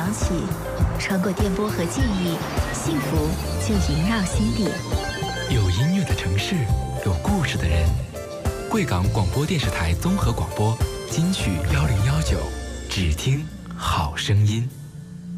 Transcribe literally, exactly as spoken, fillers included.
响起，穿过电波和记忆，幸福就萦绕心底。 有音乐的城市，有故事的人。贵港广播电视台综合广播金曲幺零幺九，只听好声音。